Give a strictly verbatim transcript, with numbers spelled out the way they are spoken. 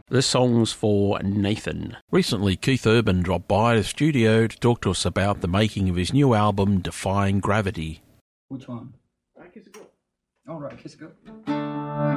This song's for Nathan. Recently, Keith Urban dropped by the studio to talk to us about the making of his new album, Defying Gravity. Which one? I Kiss a Girl. All right, Kiss a Girl.